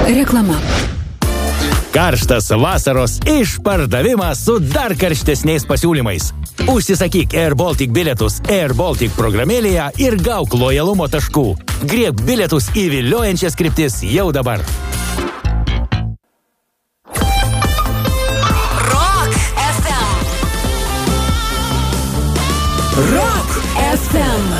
Reklama. Karštas vasaros išpardavimas su dar karštesniais pasiūlymais. Užsisakyk Air Baltic bilietus Air Baltic programėlėje ir gauk lojalumo taškų. Griebk bilietus į viliojančias kryptis jau dabar. Rock FM. Rock FM.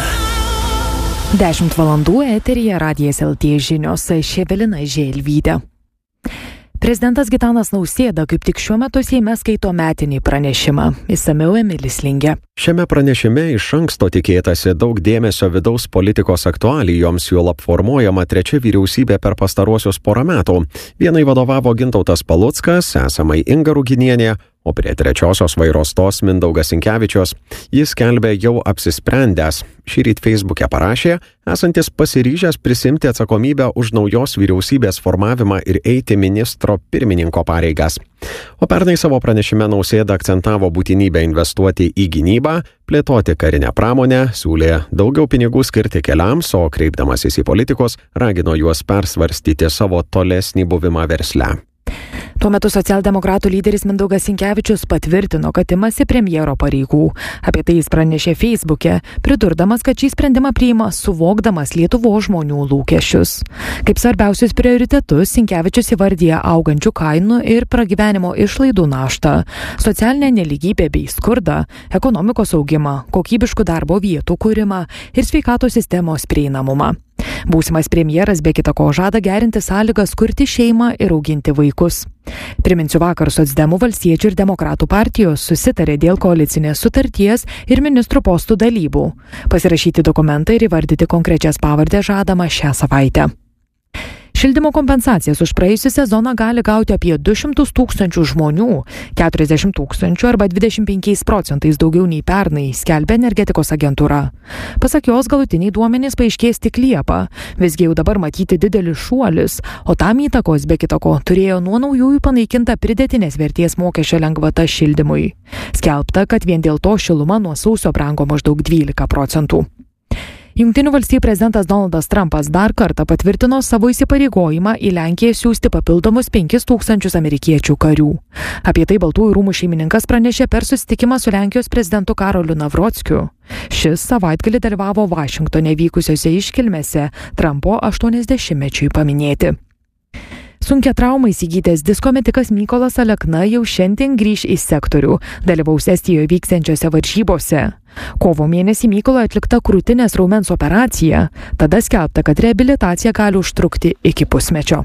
10 valandų eteryje Radijas LT žinios, Evelina Želvytė. Prezidentas Gitanas Nausėda kaip tik šiuo metu Seime skaito metinį pranešimą. Išsamiau Emilis Lingė. Šiame pranešime iš anksto tikėtasi daug dėmesio vidaus politikos aktualijoms, juolab formuojama trečia vyriausybė per pastaruosius porą metų. Vienai vadovavo Gintautas Paluckas, esamai Inga Ruginienė, o prie trečiosios vairo stos Mindaugas Sinkevičius. Jis skelbė jau apsisprendęs. Šįryt Facebook'e parašė, esantis pasiryžęs prisimti atsakomybę už naujos vyriausybės formavimą ir eiti ministro pirmininko pareigas. O pernai savo pranešime Nausėda akcentavo būtinybę investuoti į gynybą, plėtoti karinę pramonę, siūlė daugiau pinigų skirti keliams, o kreipdamasis į politikus, ragino juos persvarstyti savo tolesnį buvimą versle. Tuo metu socialdemokratų lyderis Mindaugas Sinkevičius patvirtino, kad imasi premjero pareigų. Apie tai jis pranešė Facebook'e, pridurdamas, kad šį sprendimą priima suvokdamas Lietuvos žmonių lūkesčius. Kaip svarbiausius prioritetus Sinkevičius įvardyja augančių kainų ir pragyvenimo išlaidų naštą, socialinę nelygybę bei skurdą, ekonomikos augimą, kokybiškų darbo vietų kūrimą ir sveikatos sistemos prieinamumą. Būsimas premjeras be kita ko žada gerinti sąlygas kurti šeimą ir auginti vaikus. Priminsiu, vakar socdemų, valstiečių ir demokratų partijos susitarė dėl koalicinės sutarties ir ministrų postų dalybų. Pasirašyti dokumentą ir įvardyti konkrečias pavardes žadama šią savaitę. Šildymo kompensacijas už praėjusią sezoną gali gauti apie 200 000 žmonių, 40 000 arba 25% daugiau nei pernai, skelbia energetikos agentūra. Pasak jos, galutiniai duomenys paaiškės tik Liepą, visgi jau dabar matyti didelis šuolis, o tam įtakos be kitako turėjo nuo naujųjų panaikinta pridėtinės vertės mokesčio lengvata šildymui. Skelbta, kad vien dėl to šiluma nuo sausio brango maždaug 12%. Jungtinių valstijų prezidentas Donaldas Trumpas dar kartą patvirtino savo įsipareigojimą į Lenkiją siųsti papildomus 5000 amerikiečių karių. Apie tai Baltųjų rūmų šeimininkas pranešė per susitikimą su Lenkijos prezidentu Karoliu Navrockiu. Šis savaitgalį dalyvavo Vašingtone vykusiose iškilmėse Trumpo 80-mečiui paminėti. Sunkia trauma įsigytas diskometikas Mykolas Alekna jau šiandien grįš į sektorių, dalyvaus Estijoje vyksiančiose varžybose. Kovo mėnesį Mykolo atlikta krūtinės raumens operacija, tada skelbta, kad reabilitacija gali užtrukti iki pusmečio.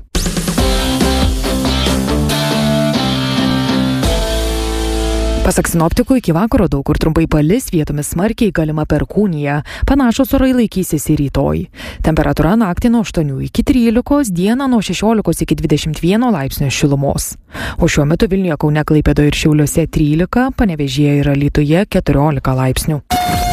Pasak sinoptikų, iki vakaro daug kur trumpai palis, vietomis smarkiai galima perkūnija. Panašus orai laikysis ir rytoj. Temperatūra naktį nuo 8 iki 13, dieną nuo 16 iki 21 laipsnių šilumos. O šiuo metu Vilniuje, Kaune, Klaipėdoje ir Šiauliuose 13, Panevėžyje ir Alytuje 14 laipsnių.